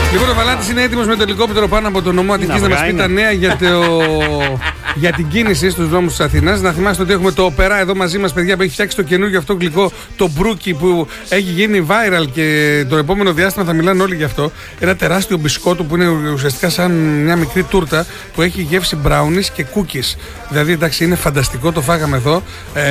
Λοιπόν, ο Βαλάντης είναι έτοιμος με το ελικόπτερο πάνω από το νομό Αττικής να μας πει τα νέα για την κίνηση στους δρόμους της Αθήνας. Να θυμάστε ότι έχουμε το Οπερά εδώ μαζί μας, παιδιά, που έχει φτιάξει το καινούργιο αυτό γλυκό, το μπρούκι, που έχει γίνει viral και το επόμενο διάστημα θα μιλάνε όλοι γι' αυτό. Ένα τεράστιο μπισκότο που είναι ουσιαστικά σαν μια μικρή τούρτα που έχει γεύση brownies και cookies. Δηλαδή, εντάξει, είναι φανταστικό, το φάγαμε εδώ.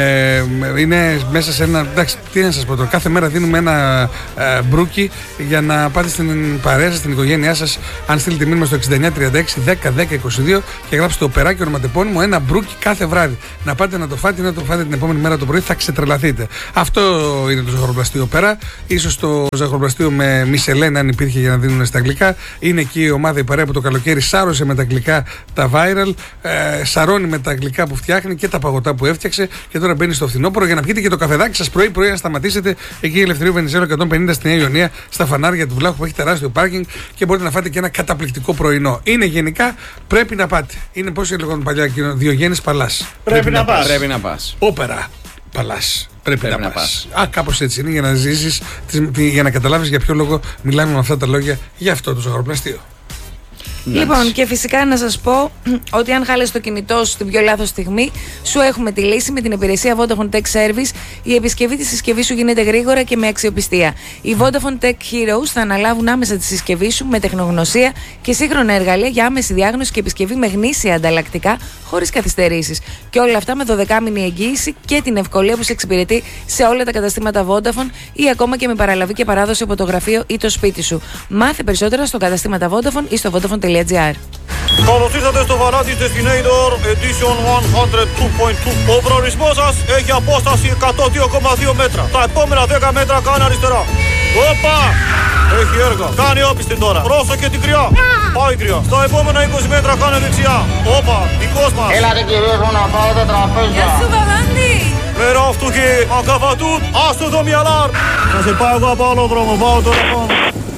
Είναι μέσα σε ένα. Εντάξει, τι να σας πω τώρα, κάθε μέρα δίνουμε ένα μπρούκι για να πάτε στην παρέα σας, στην οικογένειά σας. Αν στείλετε μήνυμα στο 6936 10 10 22 και γράψετε Οπερά και ονοματεπώνυμο, ένα μπρούκι κάθε βράδυ. Να πάτε να το φάτε, να το φάτε την επόμενη μέρα το πρωί, θα ξετρελαθείτε. Αυτό είναι το ζαχαροπλαστείο Οπερά. Ίσως το ζαχαροπλαστείο με Μισελέν, αν υπήρχε, για να δίνουν στα αγγλικά. Είναι εκεί η ομάδα η παρέα που το καλοκαίρι σάρωσε με τα αγγλικά τα viral, σαρώνει με τα αγγλικά που φτιάχνει και τα παγωτά που έφτιαξε. Και τώρα μπαίνει στο φθινόπωρο για να πιείτε και το καφεδάκι σας πρωί-πρωί, να σταματήσετε εκεί Ελευθερίου Βενιζέλου 150 στη Νέα Ιωνία, στα φανάρια του Βλάχου που έχει τεράστιο πάρκινγκ και μπορείτε να φάτε και ένα καταπληκτικό πρωινό. Είναι γενικά, πρέπει να πάτε. Είναι πώς έλεγαν παλιά, Διογέννης Παλάς. Πρέπει να πας. Όπερα Παλάς. Πρέπει να πας. Κάπως έτσι είναι, για να ζήσεις, για να καταλάβεις για ποιο λόγο μιλάμε με αυτά τα λόγια για αυτό το ζαχαροπλαστείο. Λοιπόν, και φυσικά να σας πω ότι αν χάλεσαι το κινητό σου στην πιο λάθος στιγμή, σου έχουμε τη λύση με την υπηρεσία Vodafone Tech Service. Η επισκευή της συσκευής σου γίνεται γρήγορα και με αξιοπιστία. Οι Vodafone Tech Heroes θα αναλάβουν άμεσα τη συσκευή σου με τεχνογνωσία και σύγχρονα εργαλεία για άμεση διάγνωση και επισκευή με γνήσια ανταλλακτικά, χωρίς καθυστερήσεις. Και όλα αυτά με 12μηνη εγγύηση και την ευκολία που σε εξυπηρετεί σε όλα τα καταστήματα Vodafone ή ακόμα και με παραλαβή και παράδοση από το γραφείο ή το σπίτι σου. Μάθε περισσότερα στο καταστήματα Vodafone ή στο Vodafone.gr. Καλώς ήρθατε στο Βαλάντης Destinator Edition 102.2. Ο προορισμός σας έχει απόσταση 102,2 μέτρα. Τα επόμενα 10 μέτρα κάνει αριστερά. Όπα! Έχει έργα. Κάνει όπιστη τώρα. Πρόσεχε την κρυά. Πάει κρυά. Στα επόμενα 20 μέτρα κάνει δεξιά. Όπα! Δικός μας. Έλατε κυρίες μου να πάτε τραπέζια. Γεια σου Βαλάντη! Μέρα αυτού και ακαβατούν. Άστο το μυαλάρ. Θα σε πάω εγώ από άλλο δρόμο. Πάω τώρα πάνω.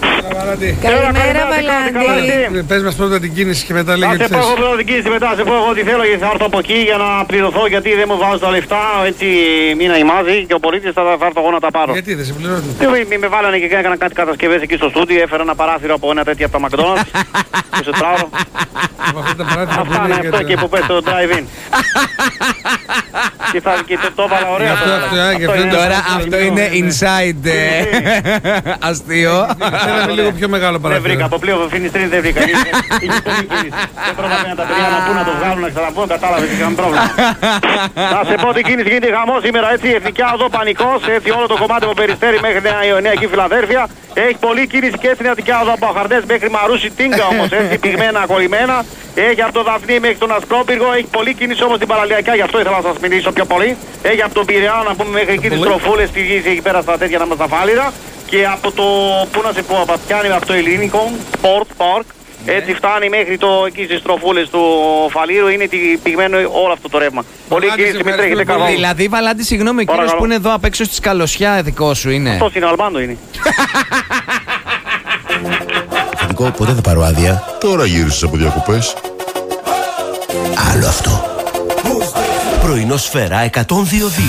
Καλημέρα Βαλάντη. Πες μας πρώτα την κίνηση και μετά λέγε τι θες. Θα σε πω πρώτα την κίνηση, μετά σε πω εγώ τι θέλω και θα έρθω από εκεί για να πληρωθώ, γιατί δεν μου βάζω τα λεφτά, έτσι μήνα ημάζει και ο πολίτης θα έρθω εγώ να τα πάρω. Γιατί δεν σε πληρώνουν? Με βάλανε και έκανα κάτι κατασκευές εκεί στο στούντιο, έφερα ένα παράθυρο από ένα τέτοιο από τα McDonald's. Σε τράω. Αυτά είναι αυτό εκεί που πες το drive-in. Και το έβαλα ωραία. Τώρα αυτό είναι inside αστείο. Θέλαμε λίγο πιο μεγάλο Δεν παράθυρο. βρήκα, από πλοίο Φινιστρίνη δεν βρήκα. Είχε πολύ κίνηση. Δεν πρόλαβε τα παιδιά να πούν να το βγάλουν, να ξαναπούν, κατάλαβες, είχαμε πρόβλημα. Να σε πω την κίνηση γίνεται χαμό σήμερα, έτσι, εθνικά οδό πανικός, έτσι όλο το κομμάτι από Περιστέρι μέχρι Νέα Ιωνία εκεί Φιλαδέλφια. Έχει πολλή κίνηση και έτσι εθνικά οδό από Αχαρδές μέχρι Μαρούσι Τίνγκα όμως, έτσι πυγμένα, κολλημένα. Έχει από το Δαφνί μέχρι τον Ασπρόπυργο, έχει πολλή κίνηση όμως την παραλιακά, γι' αυτό ήθελα να σας μιλήσω πιο πολύ. Έχει από τον Πειραιά να πούμε μέχρι εκεί τις τροφούλες στη γη εκεί πέρα στα τέτοια να μας τα φάλιρα. Και από το, πού να σε πω, από το ελληνικό Sport Park, έτσι φτάνει μέχρι το, εκεί στις τροφούλες του Φαλήρου, είναι πυγμένο όλο αυτό το ρεύμα. Πολύ κίνηση, μην τρέχετε καθόλου. Δηλαδή, Βαλάντη, συγγνώμη, ο κύριος που είναι εδώ απ' έξω στη Καλωσιά δικό σου είναι? Αυτός είναι, Αλμπάντο είναι. Φαντικό, ποτέ θα πάρω άδεια. Τώρα γύρισες από διακοπές. Άλλο αυτό. Πρωινό Σφαίρα 102.2.